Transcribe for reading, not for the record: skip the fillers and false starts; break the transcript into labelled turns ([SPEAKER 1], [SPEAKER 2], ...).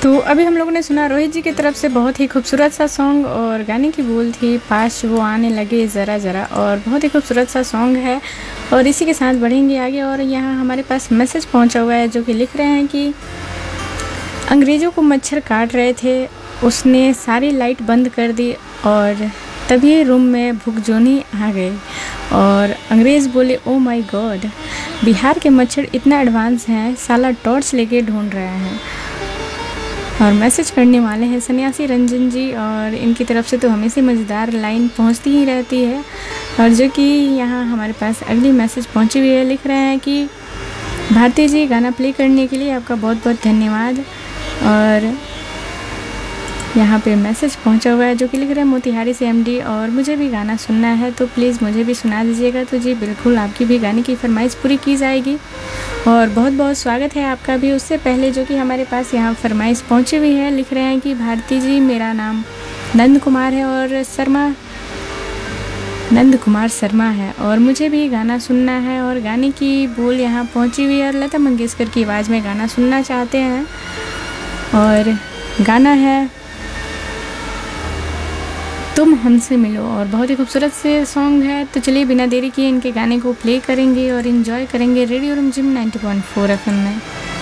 [SPEAKER 1] तो अभी हम लोगों ने सुना रोहित जी की तरफ से बहुत ही खूबसूरत सा सॉन्ग, और गाने की बोल थी पास वो आने लगे ज़रा ज़रा, और बहुत ही खूबसूरत सा सॉन्ग है। और इसी के साथ बढ़ेंगे आगे, और यहाँ हमारे पास मैसेज पहुँचा हुआ है जो कि लिख रहे हैं कि अंग्रेज़ों को मच्छर काट रहे थे, उसने सारी लाइट बंद कर दी और तभी रूम में भुगजोनी आ गई, और अंग्रेज़ बोले ओ माय गॉड, बिहार के मच्छर इतना एडवांस हैं, साला टॉर्च लेके ढूंढ रहे हैं। और मैसेज करने वाले हैं सन्यासी रंजन जी, और इनकी तरफ से तो हमेशा मज़ेदार लाइन पहुंचती ही रहती है। और जो कि यहाँ हमारे पास अगली मैसेज पहुंची हुई है, लिख रहे हैं कि भारती जी गाना प्ले करने के लिए आपका बहुत बहुत धन्यवाद। और यहाँ पे मैसेज पहुँचा हुआ है जो कि लिख रहे हैं मोतिहारी से एमडी, और मुझे भी गाना सुनना है तो प्लीज़ मुझे भी सुना दीजिएगा। तो जी बिल्कुल, आपकी भी गाने की फरमाइश पूरी की जाएगी, और बहुत बहुत स्वागत है आपका भी। उससे पहले जो कि हमारे पास यहाँ फरमाइश पहुँची हुई है, लिख रहे हैं कि भारती जी मेरा नाम नंद कुमार है और नंद कुमार शर्मा है, और मुझे भी गाना सुनना है। और गाने की बोल यहाँ पहुँची हुई है, और लता मंगेशकर की आवाज़ में गाना सुनना चाहते हैं, और गाना है तुम हमसे मिलो, और बहुत ही खूबसूरत से सॉन्ग है। तो चलिए बिना देरी किए इनके गाने को प्ले करेंगे और इन्जॉय करेंगे रेडियो रिमझिम 90.4 FM में।